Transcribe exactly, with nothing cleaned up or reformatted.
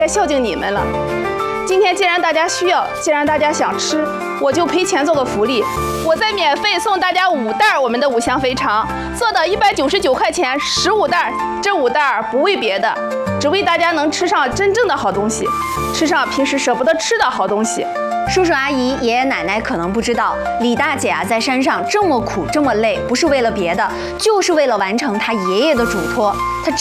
该孝敬你们了。今天既然大家需要，既然大家想吃，我就赔钱做个福利，我再免费送大家五袋我们的五香肥肠，做到一百九十九块钱十五袋。这五袋不为别的，只为大家能吃上真正的好东西，吃上平时舍不得吃的好东西。 叔叔阿姨、爷爷奶奶可能不知道，李大姐啊在山上这么苦这么累，不是为了别的，就是为了完成她爷爷的嘱托。她